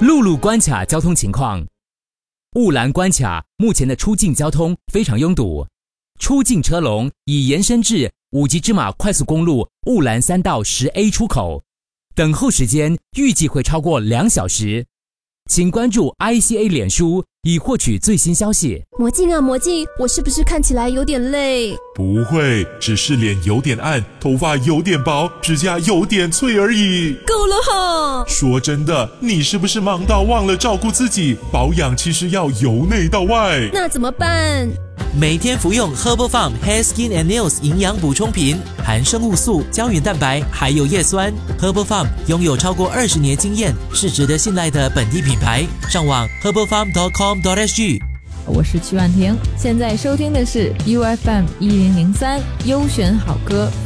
陆路关卡交通情况：雾兰关卡目前的出境交通非常拥堵，出境车龙已延伸至5级芝麻快速公路雾兰3道10A 出口，等候时间预计会超过2小时。请关注 ICA 脸书以获取最新消息。 魔镜啊魔镜，我是不是看起来有点累？ 不会，只是脸有点暗，头发有点薄，指甲有点脆而已。 够了哈！ 说真的，你是不是忙到忘了照顾自己？保养其实要由内到外。 那怎么办？ 每天服用 Herbal Farm Hair Skin and Nails 营养补充品，含生物素、胶原蛋白，还有叶酸。Herbal Farm 拥有超过20年经验，是值得信赖的本地品牌。上网 herbalfarm.com.sg。 我是曲婉婷，现在收听的是 UFM 1003优选好歌。